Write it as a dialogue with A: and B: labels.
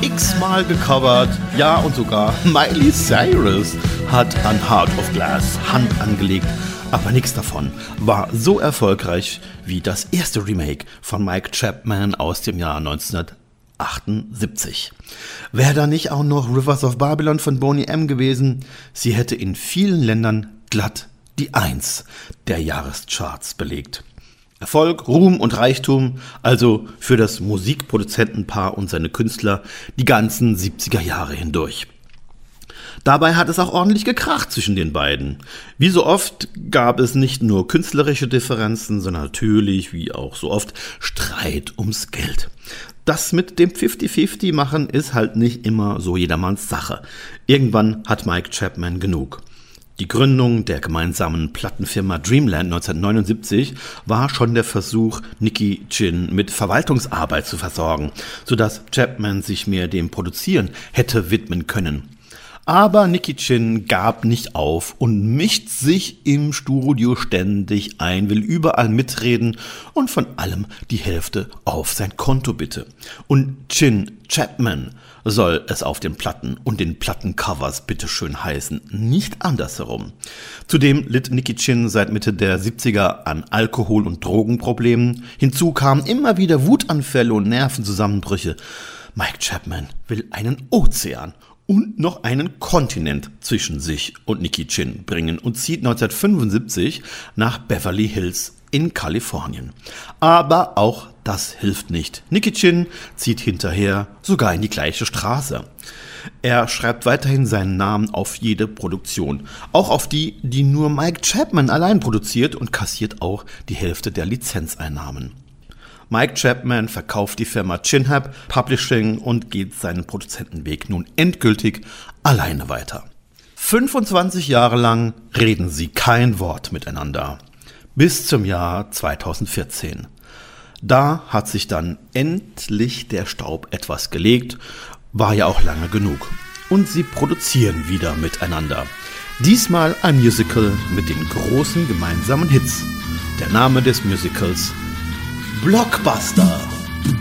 A: x-mal gecovert. Ja, und sogar Miley Cyrus hat an Heart of Glass Hand angelegt. Aber nichts davon war so erfolgreich wie das erste Remake von Mike Chapman aus dem Jahr 1978. Wäre da nicht auch noch Rivers of Babylon von Boney M. gewesen, sie hätte in vielen Ländern glatt die 1 der Jahrescharts belegt. Erfolg, Ruhm und Reichtum, also für das Musikproduzentenpaar und seine Künstler die ganzen 70er Jahre hindurch. Dabei hat es auch ordentlich gekracht zwischen den beiden. Wie so oft gab es nicht nur künstlerische Differenzen, sondern natürlich, wie auch so oft, Streit ums Geld. Das mit dem 50-50 machen ist halt nicht immer so jedermanns Sache. Irgendwann hat Mike Chapman genug. Die Gründung der gemeinsamen Plattenfirma Dreamland 1979 war schon der Versuch, Nicky Chinn mit Verwaltungsarbeit zu versorgen, sodass Chapman sich mehr dem Produzieren hätte widmen können. Aber Nicky Chinn gab nicht auf und mischt sich im Studio ständig ein, will überall mitreden und von allem die Hälfte auf sein Konto bitte. Und Chapman soll es auf den Platten und den Plattencovers bitteschön heißen, nicht andersherum. Zudem litt Nicky Chinn seit Mitte der 70er an Alkohol- und Drogenproblemen. Hinzu kamen immer wieder Wutanfälle und Nervenzusammenbrüche. Mike Chapman will einen Ozean und noch einen Kontinent zwischen sich und Nicky Chinn bringen und zieht 1975 nach Beverly Hills in Kalifornien. Aber auch das hilft nicht. Nicky Chinn zieht hinterher sogar in die gleiche Straße. Er schreibt weiterhin seinen Namen auf jede Produktion, auch auf die, die nur Mike Chapman allein produziert, und kassiert auch die Hälfte der Lizenzeinnahmen. Mike Chapman verkauft die Firma Chinhab Publishing und geht seinen Produzentenweg nun endgültig alleine weiter. 25 Jahre lang reden sie kein Wort miteinander. Bis zum Jahr 2014. Da hat sich dann endlich der Staub etwas gelegt, war ja auch lange genug. Und sie produzieren wieder miteinander. Diesmal ein Musical mit den großen gemeinsamen Hits. Der Name des Musicals: Blockbuster.